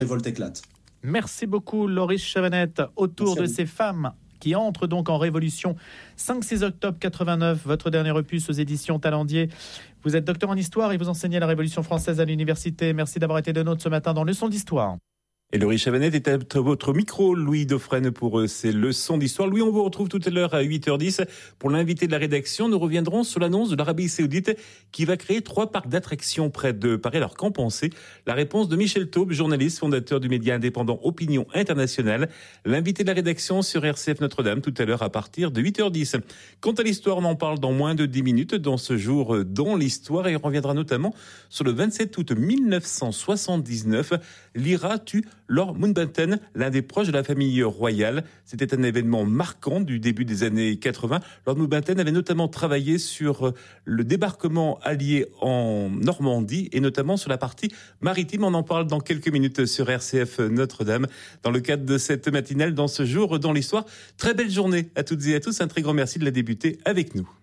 révolte éclate. Merci beaucoup, Loris Chavanette. Autour de ces femmes qui entrent donc en révolution, 5-6 octobre 89, votre dernier opus aux éditions Talendier. Vous êtes docteur en histoire et vous enseignez la Révolution française à l'université. Merci d'avoir été de nôtres ce matin dans Leçons d'histoire. Et Laurie Chavanette est à votre micro, Louis Dauphren, pour ces leçons d'histoire. Louis, on vous retrouve tout à l'heure à 8h10. Pour l'invité de la rédaction, nous reviendrons sur l'annonce de l'Arabie Saoudite qui va créer 3 parcs d'attractions près de Paris. Alors, qu'en pensez ? La réponse de Michel Taube, journaliste, fondateur du média indépendant Opinion Internationale. L'invité de la rédaction sur RCF Notre-Dame tout à l'heure à partir de 8h10. Quant à l'histoire, on en parle dans moins de 10 minutes dans ce jour dans l'histoire et on reviendra notamment sur le 27 août 1979. L'IRA tue Lord Mountbatten, l'un des proches de la famille royale. C'était un événement marquant du début des années 80. Lord Mountbatten avait notamment travaillé sur le débarquement allié en Normandie et notamment sur la partie maritime. On en parle dans quelques minutes sur RCF Notre-Dame dans le cadre de cette matinale dans ce jour dans l'histoire. Très belle journée à toutes et à tous. Un très grand merci de la débuter avec nous.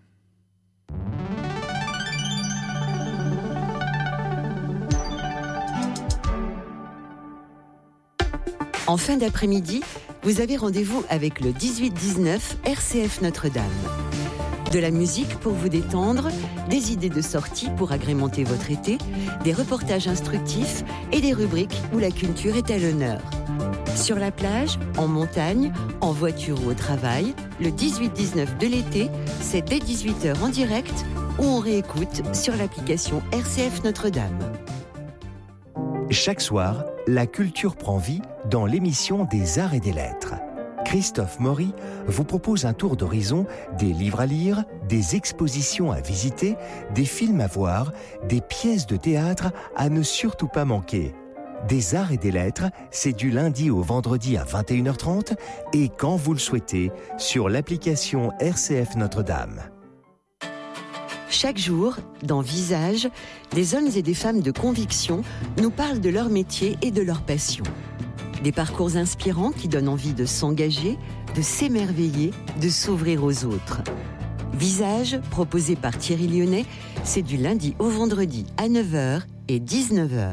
En fin d'après-midi, vous avez rendez-vous avec le 18-19 RCF Notre-Dame. De la musique pour vous détendre, des idées de sortie pour agrémenter votre été, des reportages instructifs et des rubriques où la culture est à l'honneur. Sur la plage, en montagne, en voiture ou au travail, le 18-19 de l'été, c'est dès 18h en direct ou on réécoute sur l'application RCF Notre-Dame. Chaque soir, la culture prend vie dans l'émission des Arts et des Lettres. Christophe Maury vous propose un tour d'horizon des livres à lire, des expositions à visiter, des films à voir, des pièces de théâtre à ne surtout pas manquer. Des Arts et des Lettres, c'est du lundi au vendredi à 21h30 et quand vous le souhaitez, sur l'application RCF Notre-Dame. Chaque jour, dans Visage, des hommes et des femmes de conviction nous parlent de leur métier et de leur passion. Des parcours inspirants qui donnent envie de s'engager, de s'émerveiller, de s'ouvrir aux autres. Visage, proposé par Thierry Lyonnais, c'est du lundi au vendredi à 9h et 19h.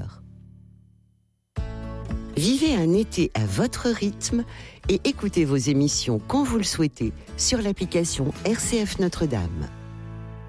Vivez un été à votre rythme et écoutez vos émissions quand vous le souhaitez sur l'application RCF Notre-Dame.